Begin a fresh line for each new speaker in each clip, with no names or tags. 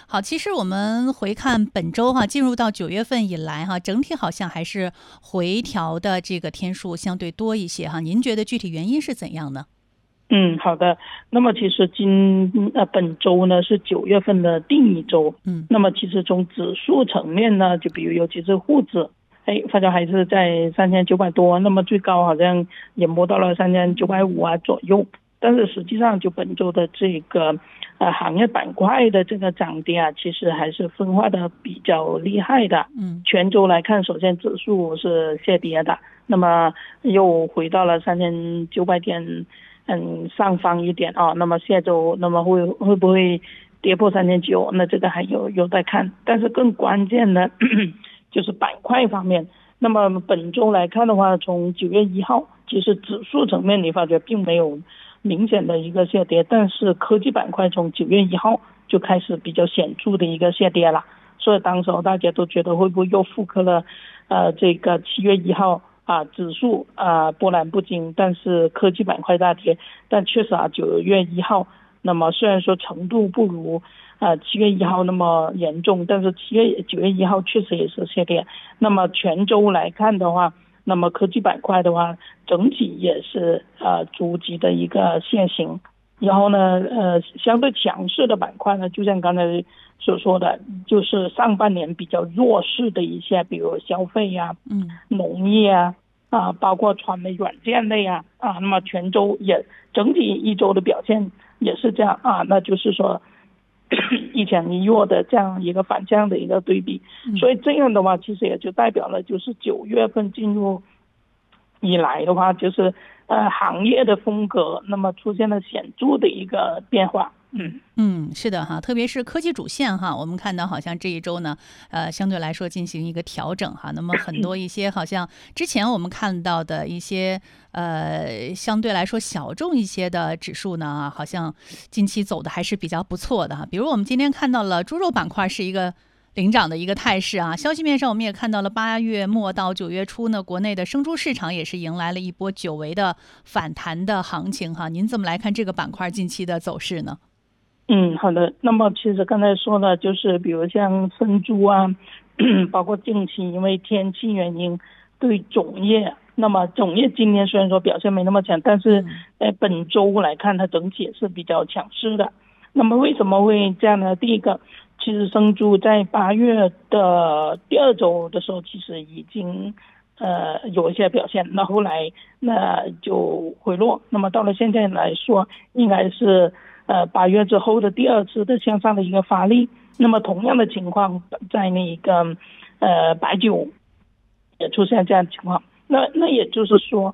好，其实我们回看本周进入到9月份以来整体好像还是回调的这个天数相对多一些您觉得具体原因是怎样呢？
好的。那么其实本周呢是9月份的第一周。那么其实从指数层面呢，就比如尤其是沪指，发觉还是在3900多，那么最高好像也摸到了3950左右。但是实际上就本周的这个行业板块的这个涨跌其实还是分化的比较厉害的。全周来看，首先指数是下跌的，那么又回到了3900点上方一点那么下周那么会不会跌破3900，那这个还有待看。但是更关键的就是板块方面。那么本周来看的话，从9月1号其实指数层面你发觉并没有明显的一个下跌，但是科技板块从9月1号就开始比较显著的一个下跌了。所以当时大家都觉得会不会又复刻了这个7月1号指数波澜不惊，但是科技板块大跌。但确实9月1号那么虽然说程度不如7月1号那么严重，但是9月1号确实也是下跌。那么全周来看的话，那么科技板块的话整体也是逐级的一个下行。然后呢相对强势的板块呢，就像刚才所说的，就是上半年比较弱势的一些，比如消费农业包括传媒软件类那么全周也整体一周的表现也是这样那就是说一强一弱的这样一个反向的一个对比。所以这样的话其实也就代表了就是9月份进入以来的话，就是行业的风格那么出现了显著的一个变化。
是的特别是科技主线我们看到好像这一周呢相对来说进行一个调整那么很多一些好像之前我们看到的一些相对来说小众一些的指数呢，好像近期走的还是比较不错的比如我们今天看到了猪肉板块是一个领涨的一个态势消息面上我们也看到了8月末到9月初呢，国内的生猪市场也是迎来了一波久违的反弹的行情您怎么来看这个板块近期的走势呢？
好的。那么其实刚才说的就是比如像生猪包括近期因为天气原因对种业，那么种业今年虽然说表现没那么强，但是本周来看它整体也是比较强势的。那么为什么会这样呢？第一个，其实生猪在8月的第2周的时候其实已经有一些表现，那后来那就回落。那么到了现在来说，应该是8月之后的第2次的向上的一个发力。那么同样的情况在那个白酒也出现这样的情况。那也就是说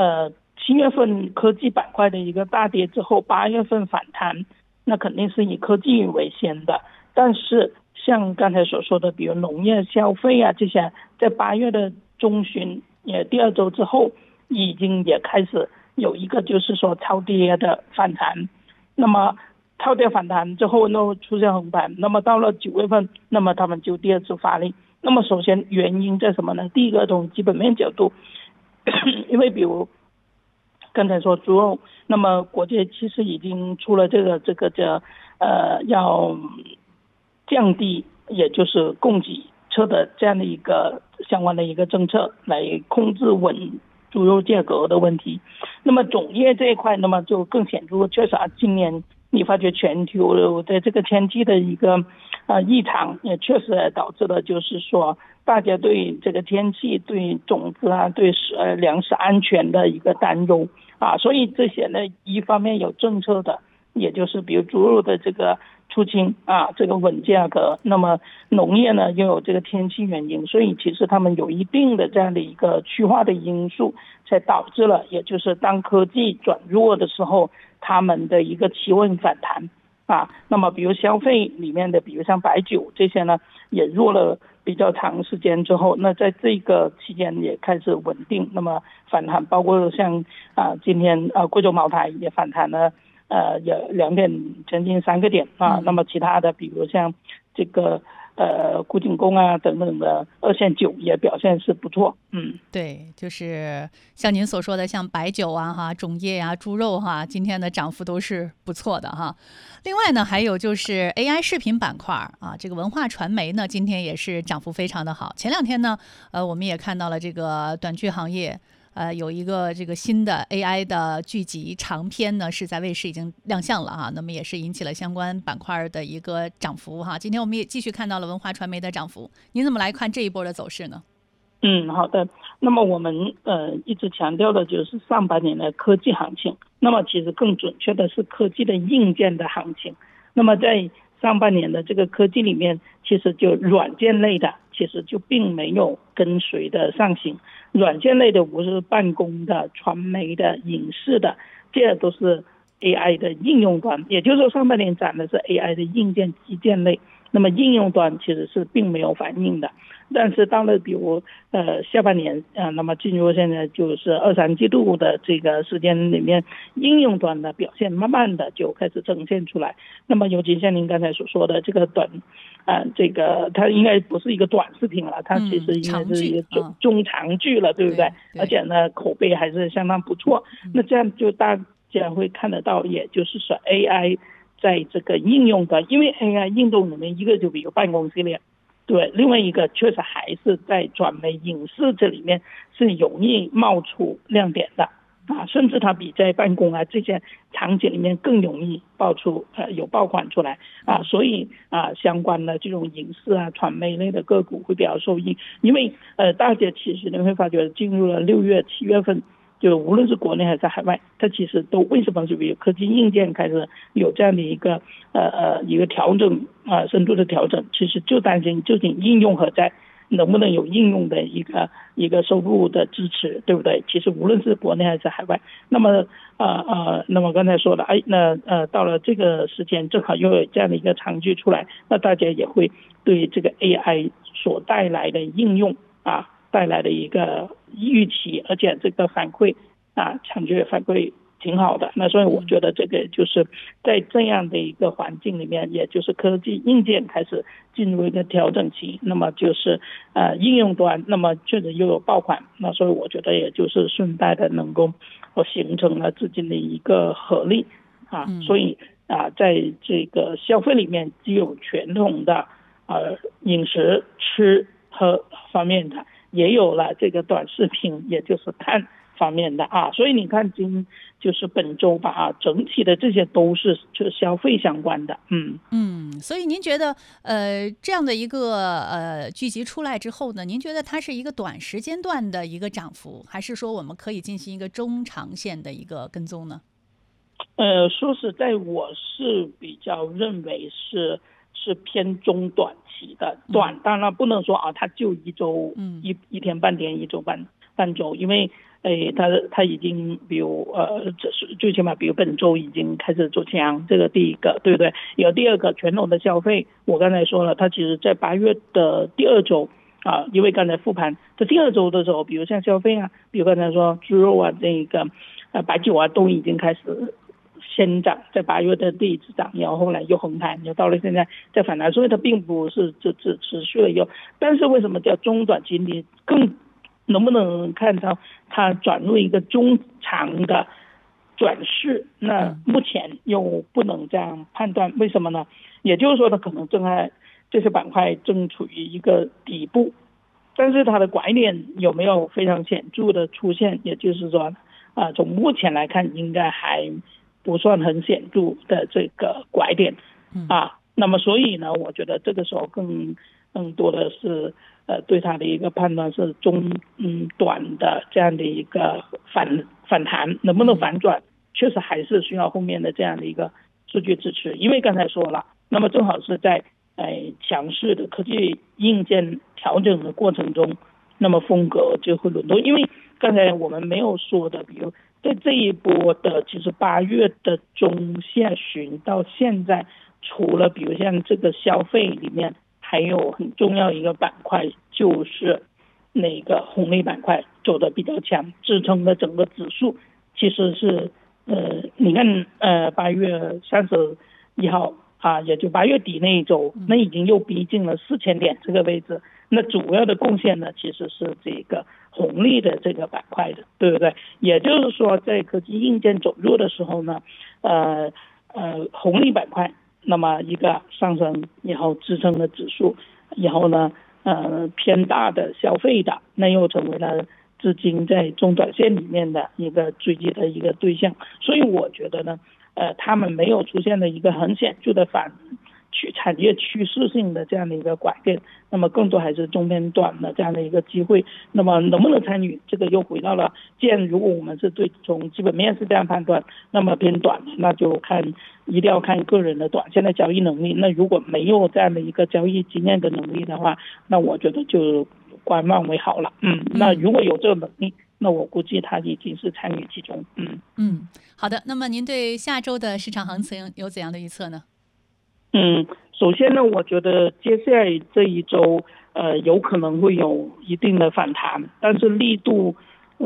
7月份科技板块的一个大跌之后，8月份反弹，那肯定是以科技为先的。但是像刚才所说的比如农业消费这些，在8月的中旬也第2周之后已经也开始有一个就是说超跌的反弹。那么超跌反弹之后呢出现横盘，那么到了9月份那么他们就第2次发力。那么首先原因在什么呢？第一个从基本面角度因为比如刚才说猪肉，那么国家其实已经出了这个要降低也就是供给侧的这样的一个相关的一个政策来控制稳猪肉价格的问题。那么种业这一块那么就更显著，确实今年你发觉全球的这个天气的一个异常，也确实导致了就是说大家对这个天气对种子对粮食安全的一个担忧所以这些呢一方面有政策的，也就是比如猪肉的这个出清这个稳价格。那么农业呢又有这个天气原因，所以其实他们有一定的这样的一个趋化的因素，才导致了也就是当科技转弱的时候他们的一个企稳反弹那么比如消费里面的比如像白酒这些呢也弱了比较长时间之后，那在这个期间也开始稳定那么反弹。包括像今天贵州茅台也反弹了有2点将近3个点那么其他的比如像这个古井工啊等等的二线酒也表现是不错。
对，就是像您所说的，像白酒啊、种业啊、猪肉今天的涨幅都是不错的哈。另外呢，还有就是 AI 视频板块啊，这个文化传媒呢，今天也是涨幅非常的好。前两天呢，我们也看到了这个短剧行业。有一个这个新的 AI 的剧集长片呢，是在卫视已经亮相了那么也是引起了相关板块的一个涨幅今天我们也继续看到了文化传媒的涨幅，您怎么来看这一波的走势呢？
好的。那么我们一直强调的就是上半年的科技行情，那么其实更准确的是科技的硬件的行情。那么在上半年的这个科技里面，其实就软件类的其实就并没有跟随的上行。软件类的无论是办公的、传媒的、影视的，这都是 AI 的应用端，也就是说上半年涨的是 AI 的硬件基建类，那么应用端其实是并没有反应的。但是到了比如下半年那么进入现在就是二三季度的这个时间里面，应用端的表现慢慢的就开始呈现出来。那么尤其像您刚才所说的这个这个它应该不是一个短视频了，它其实应该是一个中长剧了，对不对？而且呢口碑还是相当不错。那这样就大家会看得到，也就是说 AI 在这个应用端，因为 AI 应用里面一个就比如办公系列，对，另外一个确实还是在传媒影视这里面是容易冒出亮点的甚至它比在办公这些场景里面更容易有爆款出来所以相关的这种影视传媒类的个股会比较受益。因为大家其实你会发觉进入了6月7月份，就无论是国内还是海外，它其实都为什么就比如科技硬件开始有这样的一个调整深度的调整，其实就担心究竟应用何在，能不能有应用的一个收入的支持，对不对？其实无论是国内还是海外，那么那么刚才说的到了这个时间正好又有这样的一个长剧出来，那大家也会对这个 AI 所带来的应用带来的一个预期，而且这个反馈长剧反馈挺好的。那所以我觉得这个就是在这样的一个环境里面，也就是科技硬件开始进入一个调整期，那么就是应用端那么确实又有爆款，那所以我觉得也就是顺带的能够形成了资金的一个合力所以在这个消费里面既有传统的饮食吃喝方面的，也有了这个短视频也就是看方面的所以你看就是本周吧整体的这些都是就消费相关的。
所以您觉得这样的一个剧集出来之后呢，您觉得它是一个短时间段的一个涨幅，还是说我们可以进行一个中长线的一个跟踪呢？
说实在我是比较认为是偏中短期的。短当然不能说它就一周一天半天，一周半周，因为它已经比如最起码比如本周已经开始走强，这个第一个对不对？有第二个传统的消费，我刚才说了，它其实在8月的第二周因为刚才复盘在第二周的时候，比如像消费比如刚才说猪肉这个白酒都已经开始先涨，在8月的第一次涨，然后后来又横盘，又到了现在再反弹，所以它并不是只持续了有。但是为什么叫中短期？你更能不能看到它转入一个中长的转势？那目前又不能这样判断，为什么呢？也就是说它可能这些板块正处于一个底部，但是它的拐点有没有非常显著的出现？也就是说从目前来看应该还不算很显著的这个拐点那么所以呢，我觉得这个时候更多的是对它的一个判断是中短的这样的一个反弹，能不能反转，确实还是需要后面的这样的一个数据支持。因为刚才说了，那么正好是在强势的科技硬件调整的过程中，那么风格就会轮动。因为刚才我们没有说的，比如在这一波的其实8月的中下旬到现在，除了比如像这个消费里面，还有很重要一个板块就是那个红利板块走的比较强，支撑的整个指数其实是你看8月31号也就8月底那一周，那已经又逼近了4000点这个位置。那主要的贡献呢，其实是这个红利的这个板块的，对不对？也就是说，在科技硬件走弱的时候呢，红利板块那么一个上升，然后支撑了指数，然后呢，偏大的消费的，那又成为了资金在中短线里面的一个追击的一个对象。所以我觉得呢，他们没有出现了一个很显著的产业趋势性的这样的一个改变，那么更多还是中偏短的这样的一个机会。那么能不能参与，这个又回到了，既然如果我们是从基本面是这样判断，那么偏短那就一定要看个人的短线的交易能力。那如果没有这样的一个交易经验的能力的话，那我觉得就观望为好了。那如果有这个能力，那我估计他已经是参与其中。
好的。那么您对下周的市场行情有怎样的预测呢？
首先呢，我觉得接下来这一周有可能会有一定的反弹，但是力度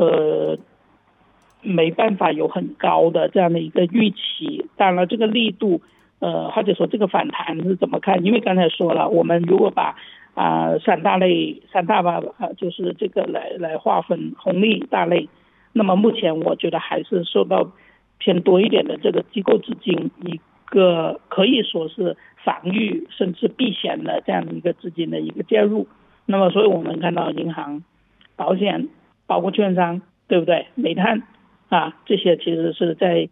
没办法有很高的这样的一个预期。当然这个力度或者说这个反弹是怎么看？因为刚才说了，我们如果把三大就是这个来划分红利大类，那么目前我觉得还是受到偏多一点的这个机构资金一个可以说是防御甚至避险的这样的一个资金的一个介入。那么所以我们看到银行、保险包括券商，对不对？煤炭这些其实是在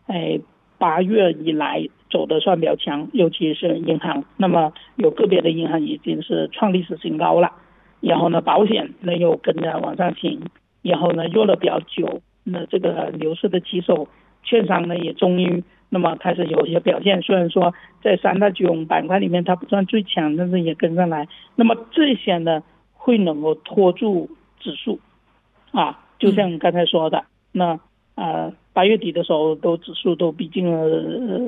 8月以来走的算比较强，尤其是银行。那么有个别的银行已经是创历史新高了，然后呢保险呢又跟着往上行，然后呢弱了比较久，那这个牛市的起手，券商呢也终于那么开始有一些表现。虽然说在三大金融板块里面它不算最强，但是也跟上来。那么这些呢会能够拖住指数就像刚才说的，那8月底的时候指数都逼近了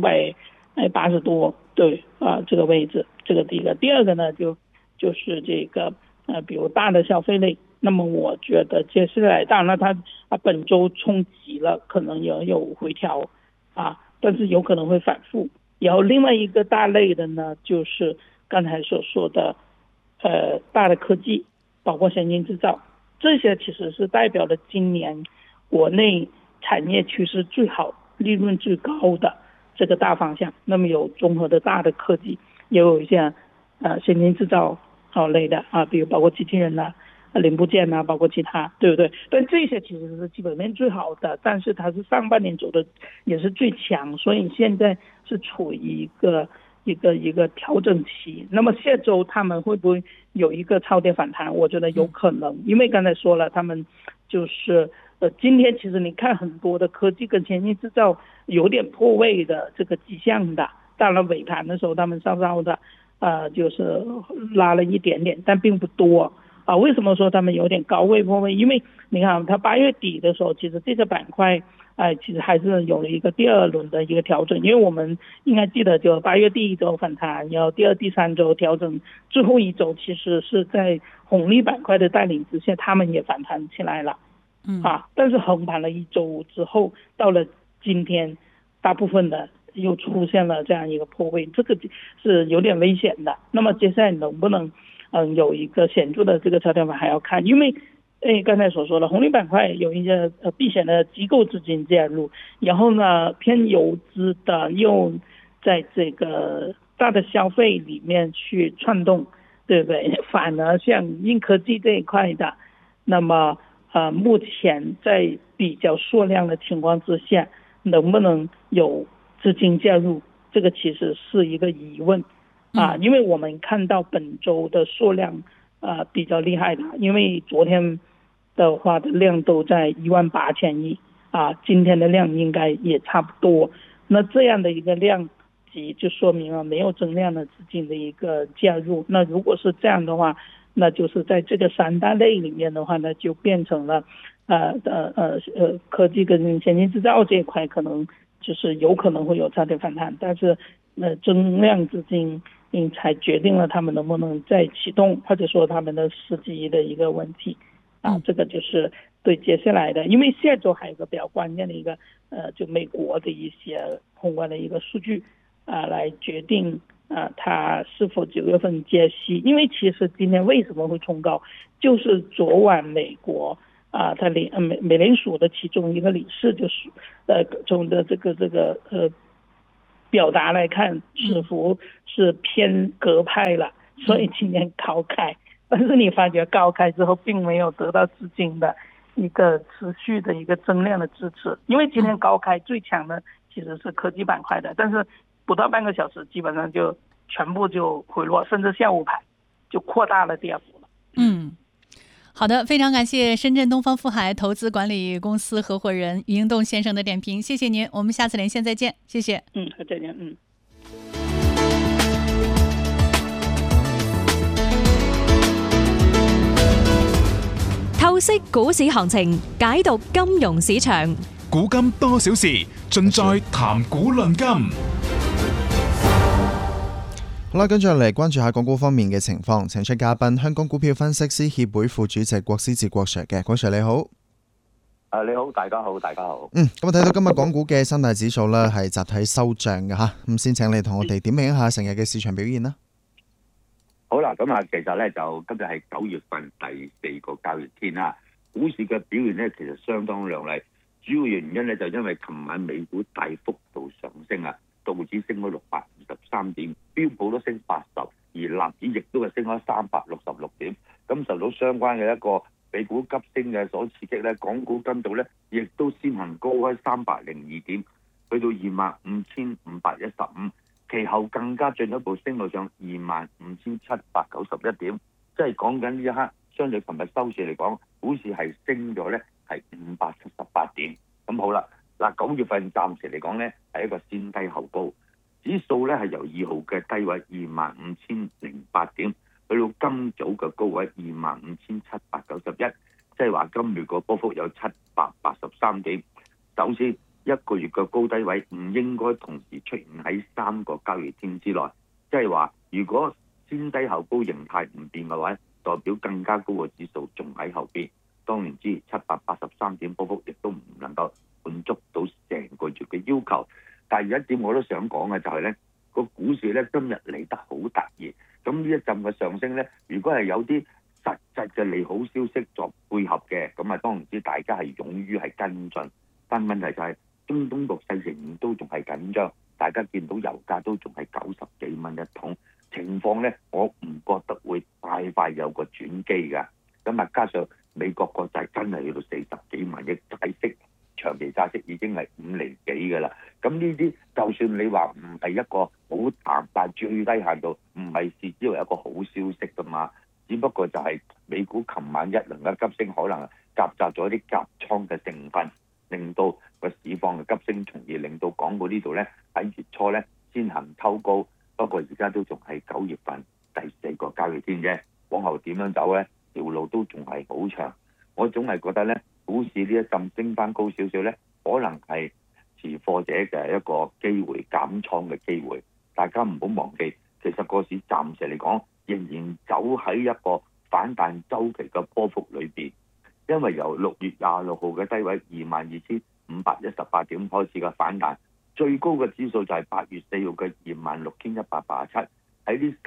3980多，对这个位置，这个第一个。第二个呢就是这个比如大的消费类，那么我觉得接下来当然它本周冲击了，可能也有回调但是有可能会反复。然后另外一个大类的呢，就是刚才所说的大的科技，包括先进制造，这些其实是代表了今年国内产业趋势最好、利润最高的这个大方向。那么有综合的大的科技，也有一些先进制造类的比如包括机器人零部件包括其他，对不对？但这些其实是基本面最好的，但是它是上半年走的也是最强，所以现在是处于一个调整期。那么下周他们会不会有一个超跌反弹？我觉得有可能，因为刚才说了，他们就是今天其实你看很多的科技跟先进制造有点破位的这个迹象的，当然尾盘的时候他们稍稍的就是拉了一点点，但并不多为什么说他们有点高位破位？因为你看它8月底的时候，其实这个板块其实还是有了一个第二轮的一个调整。因为我们应该记得，就8月第一周反弹，然后第二、第三周调整，最后一周其实是在红利板块的带领之下，他们也反弹起来了但是横盘了一周之后，到了今天，大部分的又出现了这样一个破位，这个是有点危险的。那么接下来能不能有一个显著的这个超跌反还要看，因为刚才所说的红利板块有一些避险的机构资金介入，然后呢偏游资的又在这个大的消费里面去串动，对不对？反而像硬科技这一块的，那么目前在比较缩量的情况之下，能不能有资金介入，这个其实是一个疑问因为我们看到本周的缩量比较厉害的，因为昨天的话的量都在18000亿今天的量应该也差不多。那这样的一个量级就说明了没有增量的资金的一个介入。那如果是这样的话，那就是在这个三大类里面的话呢，就变成了科技跟先进制造这一块可能就是有可能会有超跌反弹，但是增量资金才决定了他们能不能再启动，或者说他们的时机的一个问题这个就是对接下来的。因为下周还有一个比较关键的一个就美国的一些宏观的一个数据来决定它是否9月份加息。因为其实今天为什么会冲高，就是昨晚美国它美联储的其中一个理事就是从的这个表达来看，似乎是偏鸽派了，所以今天高开。但是你发觉高开之后并没有得到资金的一个持续的一个增量的支持，因为今天高开最强的其实是科技板块的，但是不到半个小时基本上就全部就回落，甚至下午盘就扩大了跌幅了。
好的，非常感谢深圳东方富海投资管理公司合伙人于英栋先生的点评，谢谢您，我们下次连线再见，谢谢。
再见。
透析股市行情，解讀金融市場，
古今多少事，盡在談股論金。
好啦，跟住嚟關注下港股方面嘅情況，請出嘉賓，香港股票分析師協會副主席郭思治郭 Sir 嘅，郭 Sir 你好。
你好，大家好，大家好。
咁睇到今日港股嘅三大指數呢係集體收漲嘅吓，咁先請你同我哋點評一下成日嘅市場表現啦。
好啦，咁其實咧就今日係9月份第4個交易天啦，股市嘅表現咧其實相當亮麗，主要原因咧就因為琴晚美股大幅度上升啊，道指升咗623點，標普都升80，而納指亦都係升咗366點，咁受到相關嘅一個美股急升嘅所刺激咧，港股今早咧亦都先行高開302點，去到25,515。其後更加進一步升到上25,791點，即係講緊呢一刻，相對琴日收市嚟講，股市係升咗咧係578點。咁好啦，9月份暫時嚟講咧係一個先低後高，指數咧係由2號嘅低位25,008點，去到今早嘅高位25,791，即係話今月個波幅有783點。首先一個月嘅高低位唔應該同時出現喺3個交易天之內，即係話如果先低後高形態唔變嘅話，代表更加高嘅指數仲喺後邊。當然知783點波幅亦都唔能夠滿足到成個月嘅要求。但係有一點我都想講嘅就係咧，個股市咧今日嚟得好突然，咁呢一陣嘅上升咧，如果係有啲實質嘅利好消息作配合嘅，咁當然知大家係勇於係跟進。但問題就係中東局勢仍然都仲係緊張，大家見到油價都仲係90幾蚊一桶，情況咧我唔覺得會快有個轉機㗎。咁加上美國國債真係去到40幾萬億債息，長期債息已經係5厘幾㗎啦。咁呢啲就算你話唔係一個好淡，但最低限度唔係視之為一個好消息㗎嘛。只不過就係美股琴晚一輪嘅急升，可能夾雜咗啲夾倉嘅成分，令到個市況嘅急升，從而令到港股呢度咧喺月初咧先行抽高。不過而家都仲係9月份第4個交易天啫，往後點樣走咧？條路都仲係好長。我總係覺得咧，股市呢一陣升翻高少少咧，可能係持貨者嘅一個機會，減倉嘅機會。大家唔好忘記，其實個市暫時嚟講仍然走喺一個反彈週期嘅波幅裏邊。因為由6月26號嘅低位22,518點開始嘅反彈，最高嘅指數就係8月4號嘅26,187。喺呢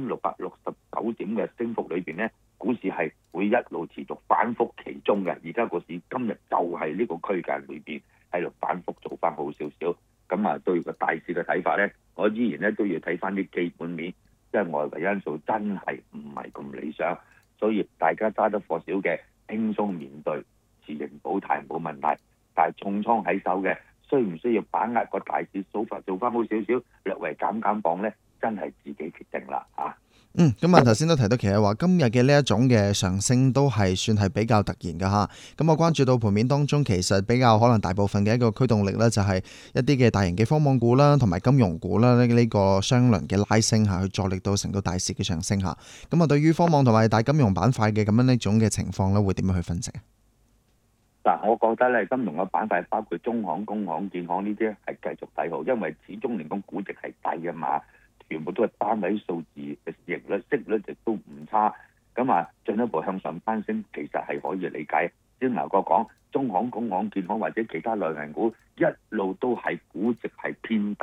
3,669點嘅升幅裏邊呢，股市係會一路持續反覆其中嘅。而家個市今日就係呢個區間裏邊喺度反覆做翻好少少。咁對個大市嘅睇法呢，我依然咧都要睇翻啲基本面，因為外圍因素真係唔係咁理想，所以大家揸得貨少嘅輕鬆面對，持盈保泰冇問題。但係重倉喺手嘅，需唔需要把握個大市數法做翻好少少，略為減磅呢？真係自己決定啦嚇。
咁頭先都提到，其實話今日嘅呢一種嘅上升都係算係比較突然嘅嚇。咁我關注到盤面當中，其實比較可能大部分嘅一個驅動力呢，就係一啲嘅大型嘅科網股啦，同埋金融股啦，呢個雙輪嘅拉升嚇，去助力到成個大市嘅上升嚇。咁對於科網同埋大金融板塊嘅咁樣呢種嘅情況呢，會點樣去分析？
我覺得咧，金融嘅板塊包括中行、工行、建行呢啲係繼續睇好，因為始終嚟講估值係低啊嘛。全部都係單位數字嘅市盈率、息率亦都唔差，咁進一步向上攀升，其實係可以理解。先頭我講中行、工行、建行或者其他內銀股一路都係估值係偏低，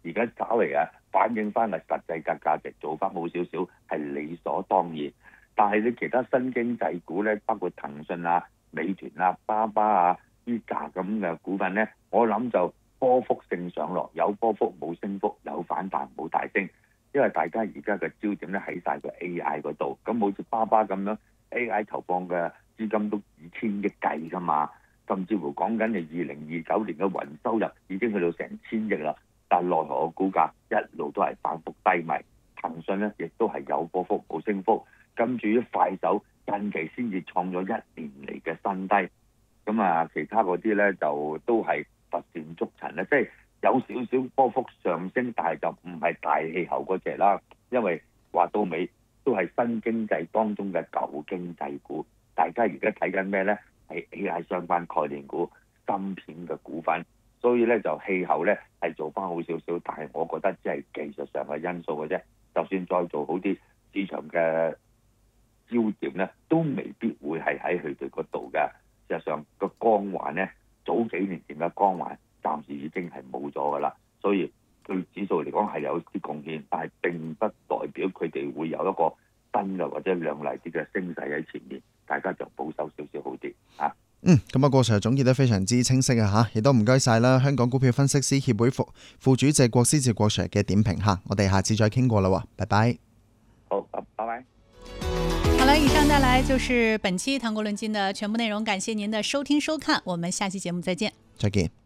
而家稍微反映翻實際嘅價值，做翻好少少係理所當然。但係你其他新經濟股咧，包括騰訊美團巴巴呢扎咁嘅股份咧，我諗就波幅性上落，有波幅冇升幅，有反彈冇大升。因為大家而家嘅焦點咧喺晒個 AI 嗰度，咁好似巴巴咁樣 AI 投放嘅資金都以千億計㗎嘛，甚至乎講緊係2029年嘅雲收入已經去到成1000億啦，但奈何個股價一路都係反覆低迷。騰訊咧亦都係有波幅冇升幅，跟住快手近期先至創咗1年嚟嘅新低，咁其他嗰啲咧就都係乏善足陳咧，即係有少少波幅上升，但係就唔係大氣候嗰隻啦。因為話到尾都係新經濟當中嘅舊經濟股，大家而家睇緊咩咧？係 AI 相關概念股、芯片嘅股份，所以咧就氣候咧係做翻好少少，但係我覺得只係技術上嘅因素嘅啫。就算再做好啲，市場嘅焦點咧都未必會係喺佢哋嗰度嘅。事實上個光環咧，早幾年前嘅光環暫時已經係冇咗噶啦，所以對指數嚟講係有啲貢獻，但係並不代表佢哋會有一個新嘅或者亮麗啲嘅升勢喺前面，大家就保守少少好啲嚇。
咁郭 Sir 總結得非常之清晰嚇，亦都唔該晒啦，香港股票分析師協會副主席郭思治郭 Sir 嘅點評嚇，我哋下次再傾過啦，拜拜。
好，拜拜。
好了，以上帶來就是本期《唐國論今》的全部內容，感謝您的收聽收看，我們下期節目再見。
再見。